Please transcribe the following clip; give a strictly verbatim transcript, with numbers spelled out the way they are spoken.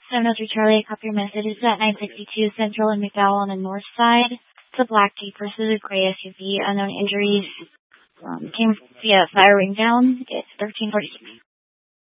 seven oh three Charlie, I copy your message. It's at nine sixty-two Central and McDowell on the north side. It's a black Jeep versus a gray S U V. Unknown injuries um, came via firing down. It's thirteen forty-six.